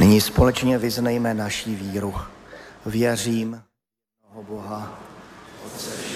Nyní společně vyznejme naší víru. Věřím v jednoho Boha, Otce